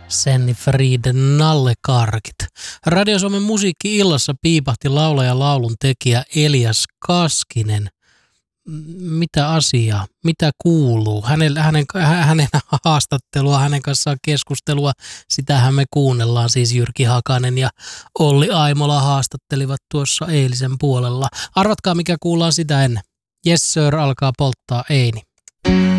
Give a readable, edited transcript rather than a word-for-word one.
Senni Frieden nallekarkit. Radio Suomen musiikki-illassa piipahti laulaja laulun tekijä Elias Kaskinen. Mitä asiaa? Mitä kuuluu? Hänen haastattelua, hänen kanssaan keskustelua, sitähän me kuunnellaan. Siis Jyrki Hakanen ja Olli Aimola haastattelivat tuossa eilisen puolella. Arvatkaa mikä kuullaan sitä ennen. Yes sir alkaa polttaa Eini.